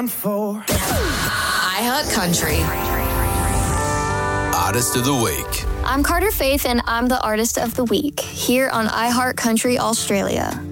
time for iHeartCountry. Artist of the Week. I'm Carter Faith, and I'm the Artist of the Week here on iHeartCountry Australia.